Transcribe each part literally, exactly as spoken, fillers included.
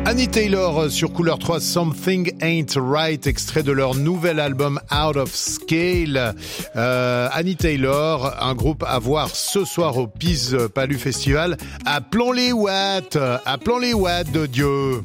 Annie Taylor sur Couleur trois, Something Ain't Right, extrait de leur nouvel album Out of Scale. Euh, Annie Taylor, un groupe à voir ce soir au Piz Palu Festival. Appelons-les Watts, appelons-les Watts de Dieu.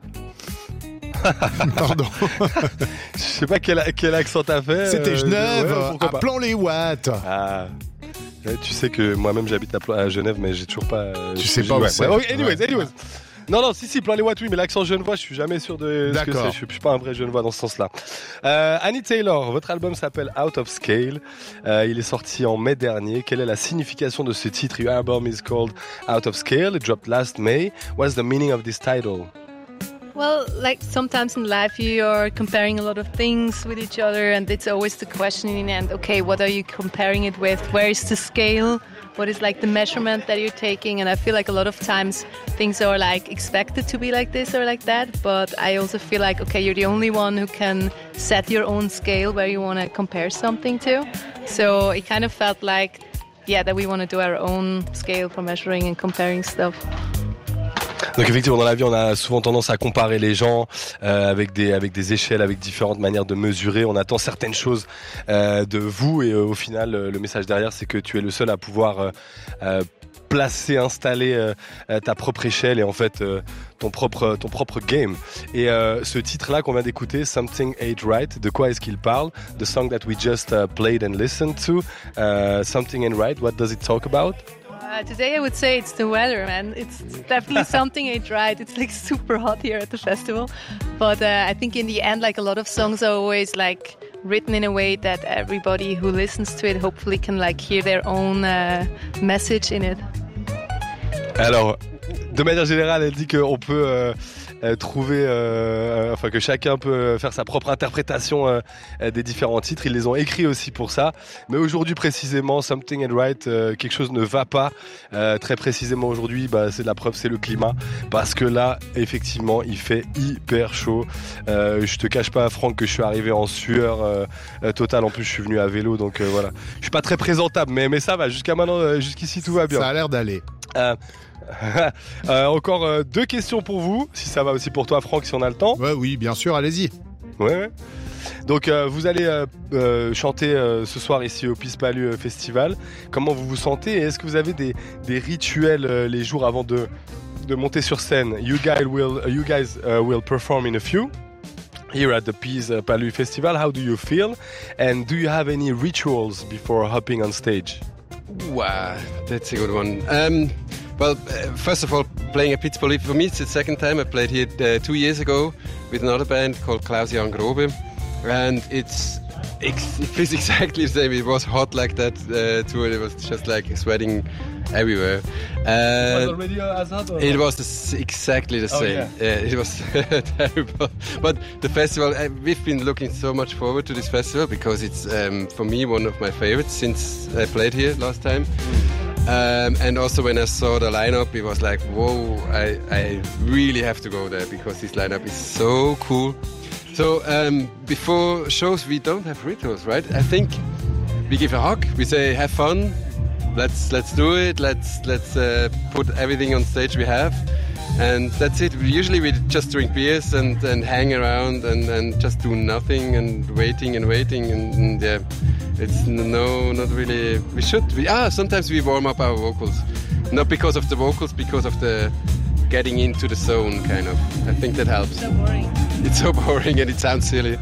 Pardon. Je sais pas quel, quel accent t'as fait. C'était Genève, euh, ouais, appelons-les Watts. Ah. Tu sais que moi-même j'habite à Genève, mais j'ai toujours pas. Tu sais pas où ouais, c'est. Ouais, okay, anyways, anyways. Non, non, si, si, plein les watts, oui, mais l'accent genevois, je suis jamais sûr de ce que c'est. Je suis, je suis pas un vrai genevois dans ce sens-là. Euh, Annie Taylor, votre album s'appelle Out of Scale. Euh, il est sorti en mai dernier. Quelle est la signification de ce titre? Your album is called Out of Scale. It dropped last May. What's the meaning of this title? Well, like sometimes in life you are comparing a lot of things with each other, and it's always the question in the end, okay, what are you comparing it with? Where is the scale? What is like the measurement that you're taking? And I feel like a lot of times things are like expected to be like this or like that, but I also feel like, okay, you're the only one who can set your own scale where you want to compare something to. So it kind of felt like, yeah, that we want to do our own scale for measuring and comparing stuff. Donc effectivement, dans la vie, on a souvent tendance à comparer les gens euh, avec des avec des échelles, avec différentes manières de mesurer. On attend certaines choses euh, de vous et euh, au final, euh, le message derrière, c'est que tu es le seul à pouvoir euh, euh, placer, installer euh, ta propre échelle et en fait euh, ton propre ton propre game. Et euh, ce titre-là qu'on vient d'écouter, Something Ain't Right, de quoi est-ce qu'il parle? The song that we just uh, played and listened to, uh, Something Ain't Right. What does it talk about? Uh, today I would say it's the weather, man. It's definitely something ain't right. It's like super hot here at the festival. But uh, I think in the end, like a lot of songs are always like written in a way that everybody who listens to it hopefully can like hear their own uh, message in it. Alors, de manière générale, elle dit qu'on peut euh, euh, trouver, euh, enfin que chacun peut faire sa propre interprétation euh, des différents titres. Ils les ont écrits aussi pour ça. Mais aujourd'hui précisément, Something Ain't Right, euh, quelque chose ne va pas. Euh, très précisément aujourd'hui, bah, c'est de la preuve, c'est le climat. Parce que là, effectivement, il fait hyper chaud. Euh, je te cache pas, Franck, que je suis arrivé en sueur euh, totale. En plus, je suis venu à vélo, donc euh, voilà. Je suis pas très présentable, mais mais ça va. Jusqu'à maintenant, euh, jusqu'ici, tout va bien. Ça a l'air d'aller. Euh, euh, encore euh, deux questions pour vous, si ça va aussi pour toi, Franck, si on a le temps. Ouais, oui, bien sûr, allez-y. Ouais, ouais. Donc euh, vous allez euh, euh, chanter euh, ce soir ici au Piz Palu Festival. Comment vous vous sentez et est-ce que vous avez des, des rituels euh, les jours avant de, de monter sur scène? You guys will, you guys uh, will perform in a few here at the Piz Palu Festival. How do you feel? And do you have any rituals before hopping on stage? Wow, that's a good one. Um, well, uh, first of all, playing at Piz Palu, for me it's the second time. I played here uh, two years ago with another band called Klaus Jan Grobe, and it's, it's it feels exactly the same. It was hot like that uh, too, and it was just like sweating everywhere. Uh, it was already as hot? Or it was the, exactly the same. Oh, yeah. Uh, it was terrible. But the festival, uh, we've been looking so much forward to this festival because it's, um, for me, one of my favorites since I played here last time. Um, and also when I saw the lineup, it was like, whoa, I, I really have to go there because this lineup is so cool. So um, before shows, we don't have rituals, right? I think we give a hug, we say, have fun, let's let's do it, let's let's uh, put everything on stage we have, and that's it. Usually we just drink beers and, and hang around and, and just do nothing and waiting and waiting and, and yeah. It's no, not really. We should. We, ah, sometimes we warm up our vocals, not because of the vocals, because of the getting into the zone, kind of. I think that helps. It's so boring. It's so boring and it sounds silly.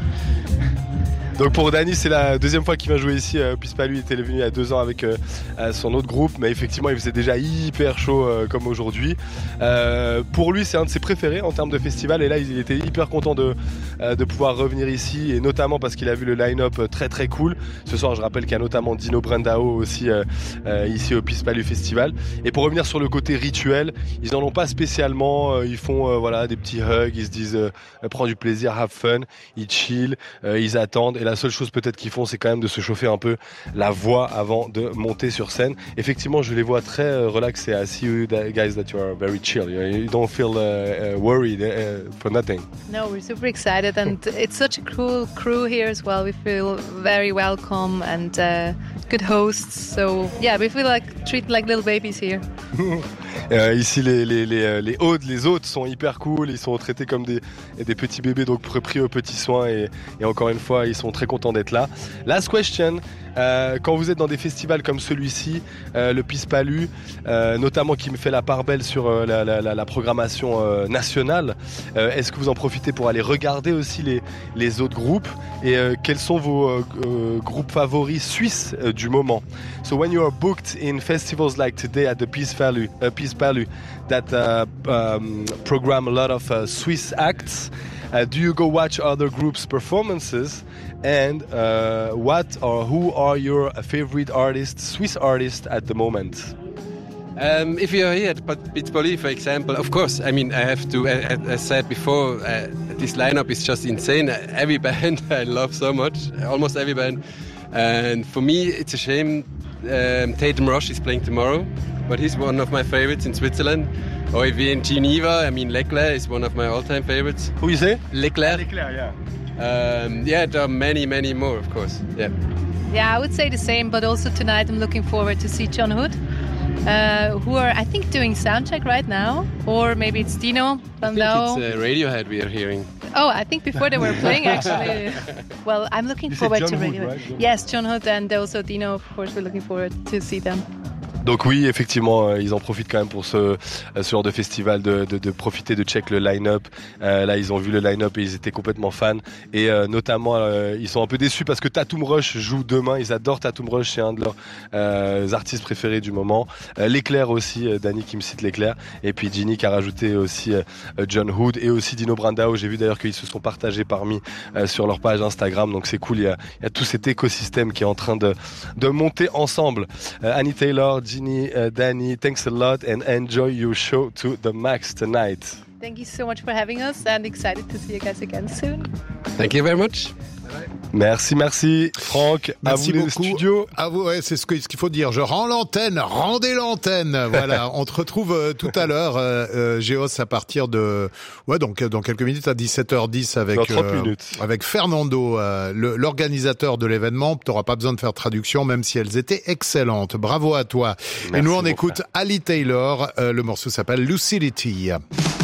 Donc pour Danny, c'est la deuxième fois qu'il vient jouer ici. Euh, Piz Palu, il était venu il y a deux ans avec euh, son autre groupe, mais effectivement il faisait déjà hyper chaud euh, comme aujourd'hui. Euh, pour lui, c'est un de ses préférés en termes de festival, et là il était hyper content de, euh, de pouvoir revenir ici, et notamment parce qu'il a vu le line-up très très cool. Ce soir, je rappelle qu'il y a notamment Dino Brandao aussi euh, euh, ici au Piz Palu Festival. Et pour revenir sur le côté rituel, ils n'en ont pas spécialement. Euh, ils font euh, voilà des petits hugs, ils se disent euh, prends du plaisir, have fun, ils chill, euh, ils attendent. Et la seule chose peut-être qu'ils font, c'est quand même de se chauffer un peu la voix avant de monter sur scène. Effectivement, je les vois très euh, relax. I see you guys that you are very chill. You don't feel uh, uh, worried uh, for nothing. No, we're super excited, and it's such a cool crew here as well. We feel very welcome and uh, good hosts. So yeah, we feel like treated like little babies here. Euh, ici, les, les, les, les hôtes, les hôtes sont hyper cool, ils sont traités comme des, des petits bébés, donc pris aux petits soins et, et encore une fois, ils sont très contents d'être là. Last question. Euh, quand vous êtes dans des festivals comme celui-ci, euh, le Pispalu, euh, notamment qui me fait la part belle sur euh, la, la, la programmation euh, nationale, euh, est-ce que vous en profitez pour aller regarder aussi les, les autres groupes et euh, quels sont vos euh, euh, groupes favoris suisses euh, du moment? So when you are booked in festivals like today at the Pispalu, uh, Pispalu that uh, um, program a lot of uh, Swiss acts, Uh, do you go watch other groups' performances? And uh, what or who are your favorite artists, Swiss artists at the moment? Um, if you are here at Pispalu, for example, of course, I mean, I have to, as I said before, uh, this lineup is just insane. Every band I love so much, almost every band. And for me, it's a shame um, Tatum Rush is playing tomorrow, but he's one of my favorites in Switzerland. Or if we're in Geneva, I mean, Leclerc is one of my all-time favorites. Who is it? Leclerc. Leclerc, yeah. Um, yeah, there are many, many more, of course. Yeah. Yeah, I would say the same, but also tonight I'm looking forward to see John Hood, uh, who are, I think, doing soundcheck right now. Or maybe it's Dino Brandao. I think it's uh, Radiohead we are hearing. Oh, I think before they were playing, actually. Well, I'm looking you forward John to Hood, Radiohead. Right? John Yes, John Hood and also Dino, of course, we're looking forward to see them. Donc oui, effectivement, euh, ils en profitent quand même pour ce, euh, ce genre de festival, de, de, de profiter, de check le line-up. Euh, là, ils ont vu le line-up et ils étaient complètement fans. Et euh, notamment, euh, ils sont un peu déçus parce que Tatum Rush joue demain. Ils adorent Tatum Rush, c'est un de leurs euh, artistes préférés du moment. Euh, L'Éclair aussi, euh, Danny qui me cite L'Éclair. Et puis Ginny qui a rajouté aussi euh, John Hood et aussi Dino Brandao. J'ai vu d'ailleurs qu'ils se sont partagés parmi euh, sur leur page Instagram. Donc c'est cool, il y a, il y a tout cet écosystème qui est en train de, de monter ensemble. Euh, Annie Taylor, Ginny, uh, Danny, thanks a lot and enjoy your show to the max tonight. Thank you so much for having us and excited to see you guys again soon. Thank you very much. Merci, merci. Franck, Merci à vous beaucoup. les studios. À vous, ouais, c'est ce qu'il ce qu'il faut dire. Je rends l'antenne, rendez l'antenne. Voilà, on te retrouve euh, tout à l'heure, euh, euh, Géos, à partir de, ouais, donc dans quelques minutes à dix-sept heures dix avec Dans trente euh, minutes. avec Fernando, euh, le, l'organisateur de l'événement. Tu n'auras pas besoin de faire traduction, même si elles étaient excellentes. Bravo à toi. Merci Et nous on beaucoup. écoute Ali Taylor. Euh, le morceau s'appelle Lucidity.